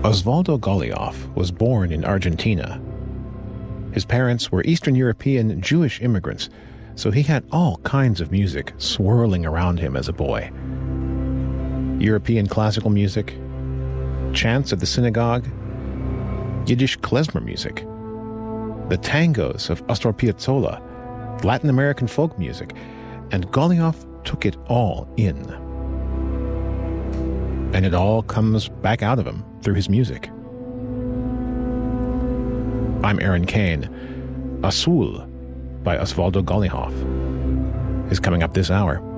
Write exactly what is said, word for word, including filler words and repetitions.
Osvaldo Golijov was born in Argentina. His parents were Eastern European Jewish immigrants, so he had all kinds of music swirling around him as a boy. European classical music, chants at the synagogue, Yiddish klezmer music, the tangos of Astor Piazzolla, Latin American folk music, and Golijov took it all in. And it all comes back out of him through his music. I'm Aaron Kane. Azul by Osvaldo Golijov is coming up this hour.